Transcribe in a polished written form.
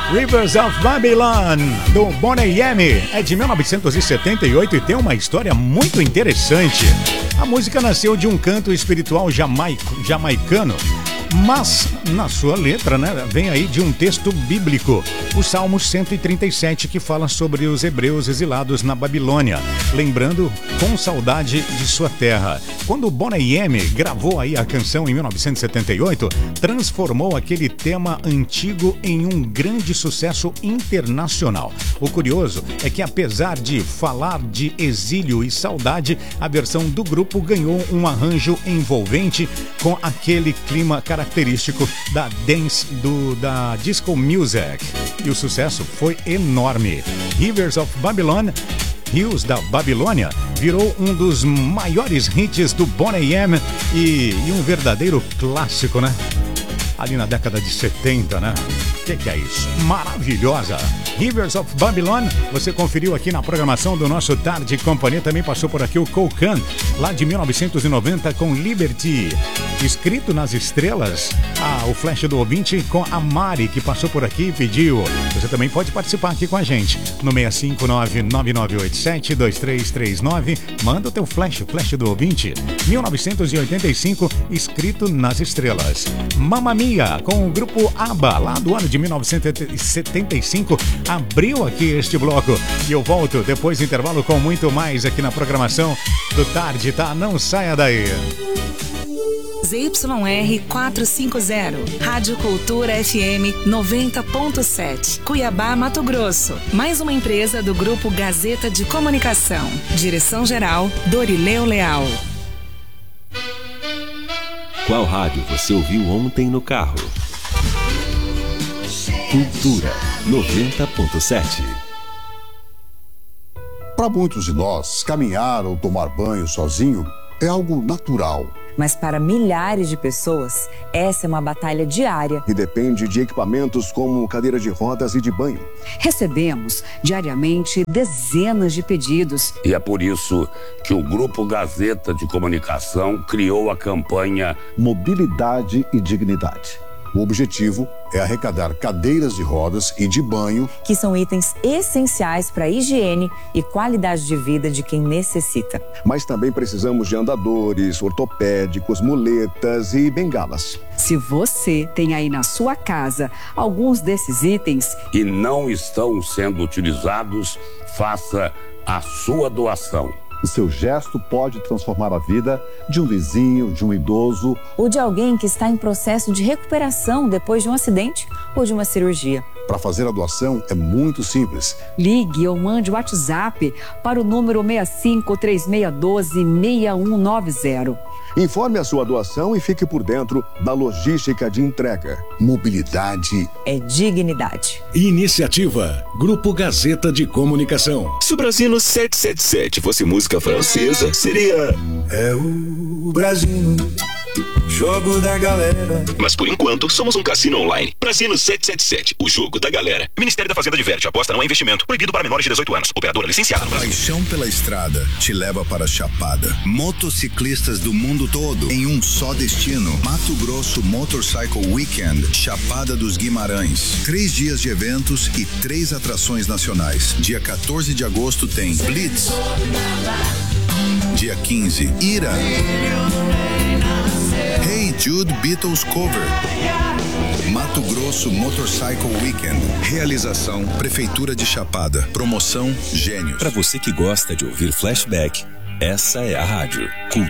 Rivers of Babylon, do Boney M, é de 1978 e tem uma história muito interessante. A música nasceu de um canto espiritual jamaicano, mas na sua letra, vem aí de um texto bíblico, o Salmo 137, que fala sobre os hebreus exilados na Babilônia, lembrando com saudade de sua terra. Quando o Boney M gravou aí a canção em 1978, transformou aquele tema antigo em um grande sucesso internacional. O curioso é que, apesar de falar de exílio e saudade, a versão do grupo ganhou um arranjo envolvente com aquele clima característico da dance da disco music. E o sucesso foi enorme. Rivers of Babylon, Rios da Babilônia, virou um dos maiores hits do Boney M e um verdadeiro clássico, ali na década de 70, Que é isso? Maravilhosa! Rivers of Babylon, você conferiu aqui na programação do nosso Tarde Companhia. Também passou por aqui o Kokan, lá de 1990, com Liberty. Escrito nas estrelas, o flash do ouvinte com a Mari, que passou por aqui e pediu. Você também pode participar aqui com a gente no 659-9987-2339. Manda o teu flash do ouvinte. 1985, escrito nas estrelas. Mamma Mia, com o grupo ABBA, lá do ano de 1975, abriu aqui este bloco. E eu volto depois do intervalo com muito mais aqui na programação do Tarde, tá? Não saia daí. ZYR 450, Rádio Cultura FM 90.7, Cuiabá, Mato Grosso. Mais uma empresa do Grupo Gazeta de Comunicação. Direção-geral, Dorileu Leal. Qual rádio você ouviu ontem no carro? Cultura 90.7. Para muitos de nós, caminhar ou tomar banho sozinho é algo natural. Mas para milhares de pessoas, essa é uma batalha diária. E depende de equipamentos como cadeira de rodas e de banho. Recebemos diariamente dezenas de pedidos. E é por isso que o Grupo Gazeta de Comunicação criou a campanha Mobilidade e Dignidade. O objetivo é arrecadar cadeiras de rodas e de banho, que são itens essenciais para a higiene e qualidade de vida de quem necessita. Mas também precisamos de andadores, ortopédicos, muletas e bengalas. Se você tem aí na sua casa alguns desses itens e não estão sendo utilizados, faça a sua doação. O seu gesto pode transformar a vida de um vizinho, de um idoso ou de alguém que está em processo de recuperação depois de um acidente ou de uma cirurgia. Para fazer a doação é muito simples. Ligue ou mande o WhatsApp para o número 6536126190. Informe a sua doação e fique por dentro da logística de entrega. Mobilidade é dignidade. Iniciativa Grupo Gazeta de Comunicação. Se o Brasino 777 fosse música francesa, seria... É o Brasino, jogo da galera. Mas por enquanto, somos um cassino online. Brasino 777, o jogo da galera. Ministério da Fazenda adverte, aposta não é investimento. Proibido para menores de 18 anos. Operadora licenciada no Brasil. Paixão pela estrada te leva para a Chapada. Motociclistas do mundo todo em um só destino. Mato Grosso Motorcycle Weekend, Chapada dos Guimarães. 3 dias de eventos e 3 atrações nacionais. Dia 14 de agosto tem Blitz. Dia 15, Ira. Hey Jude Beatles Cover. Mato Grosso Motorcycle Weekend. Realização Prefeitura de Chapada. Promoção Gênios. Para você que gosta de ouvir flashback, essa é a rádio